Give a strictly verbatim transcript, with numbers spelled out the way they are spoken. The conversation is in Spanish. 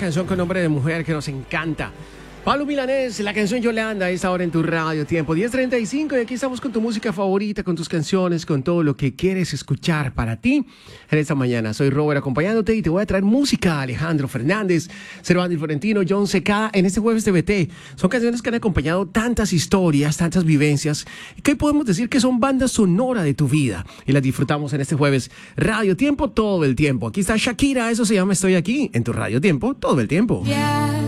canción con nombre de mujer que nos encanta. Pablo Milanés, la canción Yolanda, a esta hora en tu radio tiempo, diez treinta y cinco, y aquí estamos con tu música favorita, con tus canciones, con todo lo que quieres escuchar para ti. En esta mañana soy Robert acompañándote y te voy a traer música. Alejandro Fernández, Cervantes Florentino, John Secada, en este jueves de B T. Son canciones que han acompañado tantas historias, tantas vivencias, que hoy podemos decir que son bandas sonora de tu vida. Y las disfrutamos en este jueves Radio Tiempo todo el tiempo. Aquí está Shakira, eso se llama Estoy Aquí, en tu Radio Tiempo todo el tiempo. Yeah.